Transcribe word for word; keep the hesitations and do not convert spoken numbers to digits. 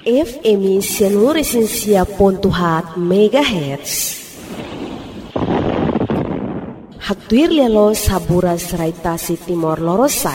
F M Seluresensia Pontuhat Megahertz. Haktuir lelo sabura seraitasi Timor Lorosa.